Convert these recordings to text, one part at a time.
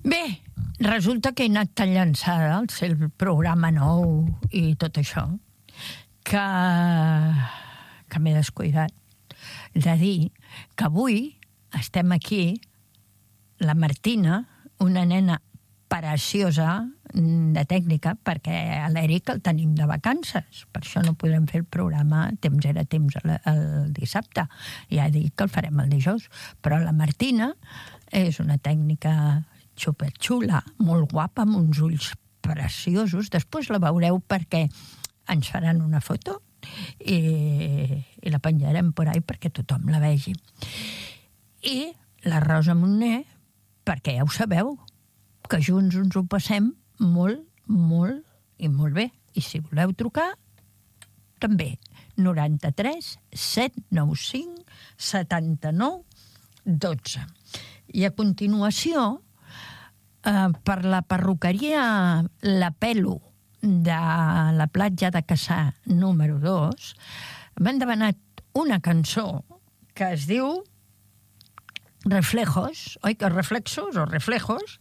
Bé, resulta que he anat tan llançada al seu programa nou i tot això que m'he descuidat de dir que avui estem aquí, la Martina, una nena preciosa de tècnica, perquè a l'Eric el tenim de vacances, per això no podrem fer el programa temps era temps el dissabte, ja he dit que el farem el dijous, però la Martina és una tècnica superxula, molt guapa, amb uns ulls preciosos, després la veureu perquè ens faran una foto i la penjarem por ahí perquè tothom la vegi. I la Rosa Montner, perquè ja ho sabeu, que junts ens ho passem molt, molt i molt bé. I si voleu trucar, també 93 795 79 12. I a continuació, per la perruqueria La Pelo de la platja de Cassà número 2, m'han demanat una cançó que es diu Reflejos, oi que reflexos o reflejos,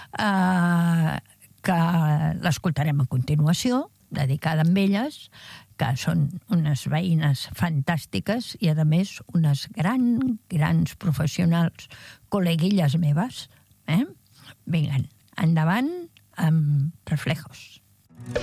que l'escoltarem a continuació, dedicada a elles, que són unes veïnes fantàstiques i, a més, unes grans professionals, col·leguilles meves. Vinga, endavant amb Reflejos.